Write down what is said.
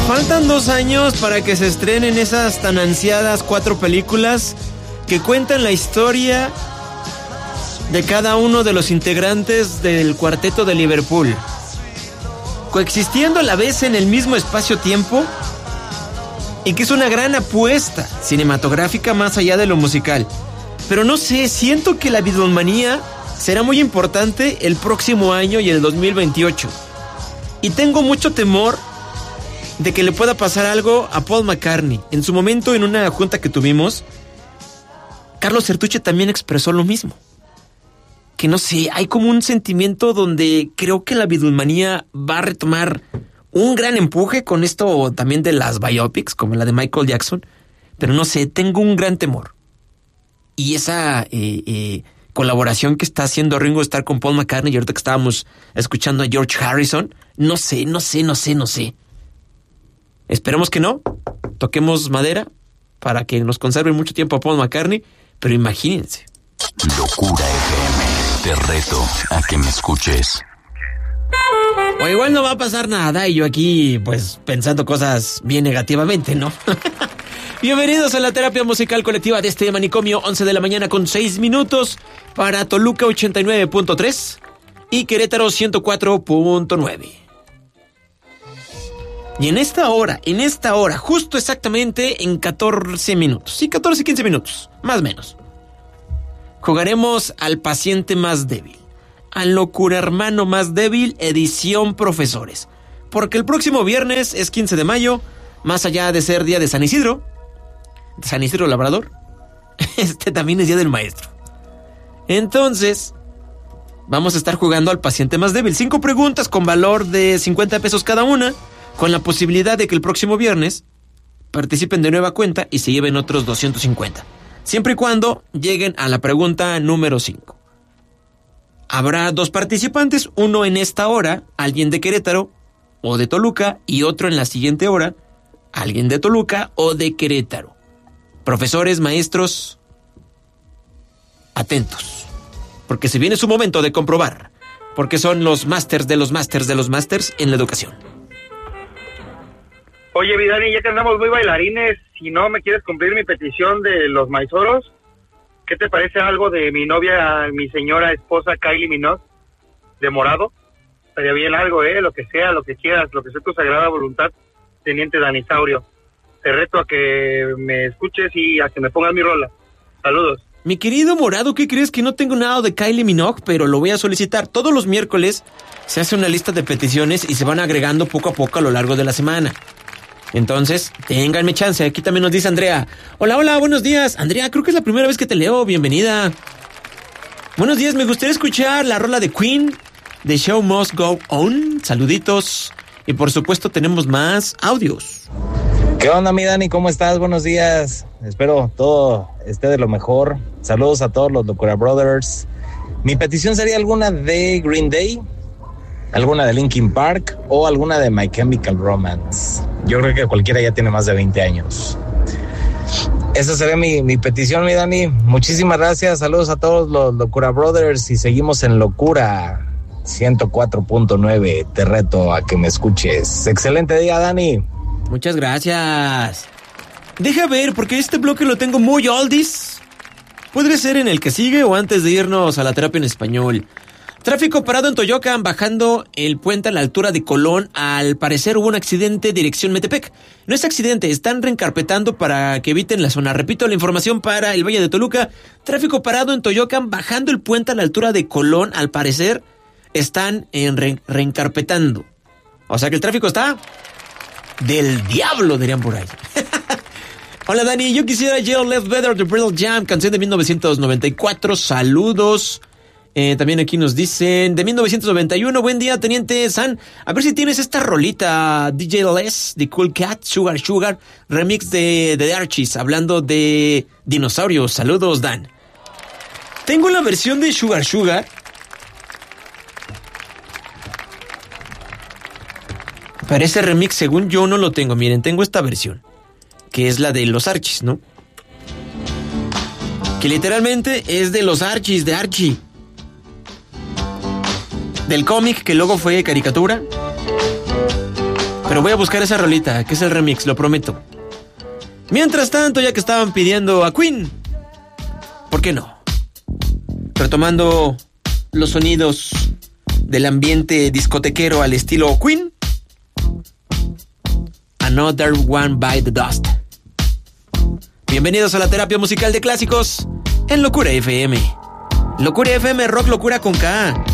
Faltan 2 años para que se estrenen esas tan ansiadas 4 películas que cuentan la historia de cada uno de los integrantes del Cuarteto de Liverpool, coexistiendo a la vez en el mismo espacio-tiempo, y que es una gran apuesta cinematográfica más allá de lo musical. Pero no sé, siento que la Beatlemanía será muy importante el próximo año y el 2028. Y tengo mucho temor de que le pueda pasar algo a Paul McCartney. En su momento, en una junta que tuvimos, Carlos Sertuche también expresó lo mismo. Que no sé, hay como un sentimiento donde creo que la Beatlemanía va a retomar un gran empuje con esto también de las biopics, como la de Michael Jackson. Pero no sé, tengo un gran temor. Y esa colaboración que está haciendo Ringo Starr con Paul McCartney, y ahorita que estábamos escuchando a George Harrison, no sé. Esperemos que no, toquemos madera para que nos conserve mucho tiempo a Paul McCartney, pero imagínense. Locura FM, te reto a que me escuches. O igual no va a pasar nada y yo aquí pues pensando cosas bien negativamente, ¿no? Bienvenidos a la terapia musical colectiva de este manicomio, 11 de la mañana con 6 minutos para Toluca 89.3 y Querétaro 104.9. Y en esta hora, justo exactamente en 14 minutos, sí, 14, 15 minutos, más o menos, jugaremos al paciente más débil, al locura hermano más débil, edición profesores. Porque el próximo viernes es 15 de mayo, más allá de ser día de San Isidro Labrador, también es día del maestro. Entonces, vamos a estar jugando al paciente más débil. 5 preguntas con valor de 50 pesos cada una, con la posibilidad de que el próximo viernes participen de nueva cuenta y se lleven otros 250. Siempre y cuando lleguen a la pregunta número 5. Habrá 2 participantes, uno en esta hora, alguien de Querétaro o de Toluca, y otro en la siguiente hora, alguien de Toluca o de Querétaro. Profesores, maestros, atentos, porque se viene su momento de comprobar, porque son los másters de los másters de los másters en la educación. Oye, Vidani, ya que andamos muy bailarines, si no me quieres cumplir mi petición de los maizoros, ¿qué te parece algo de mi novia, mi señora esposa Kylie Minogue, de morado? Estaría bien algo, lo que sea, lo que quieras, lo que sea tu sagrada voluntad, teniente Danisaurio. Te reto a que me escuches y a que me pongas mi rola. Saludos. Mi querido morado, ¿qué crees? Que no tengo nada de Kylie Minogue, pero lo voy a solicitar. Todos los miércoles se hace una lista de peticiones y se van agregando poco a poco a lo largo de la semana. Entonces, ténganme chance. Aquí también nos dice Andrea. Hola, buenos días. Andrea, creo que es la primera vez que te leo. Bienvenida. Buenos días, me gustaría escuchar la rola de Queen, The Show Must Go On. Saluditos. Y por supuesto tenemos más audios. ¿Qué onda, mi Dani? ¿Cómo estás? Buenos días. Espero todo esté de lo mejor. Saludos a todos los Locura Brothers. Mi petición sería alguna de Green Day, alguna de Linkin Park o alguna de My Chemical Romance. Yo creo que cualquiera ya tiene más de 20 años. Esa sería mi petición, mi Dani. Muchísimas gracias. Saludos a todos los Locura Brothers y seguimos en Locura 104.9. Te reto a que me escuches. Excelente día, Dani. Muchas gracias. Deja ver, porque este bloque lo tengo muy oldies. Podría ser en el que sigue o antes de irnos a la terapia en español. Tráfico parado en Toyocan, bajando el puente a la altura de Colón. Al parecer hubo un accidente dirección Metepec. No es accidente, están reencarpetando para que eviten la zona. Repito la información para el Valle de Toluca. Tráfico parado en Toyocan, bajando el puente a la altura de Colón. Al parecer están reencarpetando. O sea que el tráfico está del diablo, dirían por ahí. Hola, Dani, yo quisiera Jill Left Better de Brittle Jam, canción de 1994. Saludos. También aquí nos dicen de 1991. Buen día, Teniente San. A ver si tienes esta rolita DJ Les de Cool Cat, Sugar, remix de The Archies, hablando de dinosaurios. Saludos, Dan. Tengo la versión de Sugar. Para ese remix, según yo, no lo tengo. Miren, tengo esta versión, que es la de los Archies, ¿no? Que literalmente es de los Archies, de Archie. Del cómic que luego fue caricatura. Pero voy a buscar esa rolita, que es el remix, lo prometo. Mientras tanto, ya que estaban pidiendo a Queen, ¿por qué no? Retomando los sonidos del ambiente discotequero al estilo Queen. Another One Bite the Dust. Bienvenidos a la terapia musical de clásicos en Locura FM. Locura FM, rock locura con K.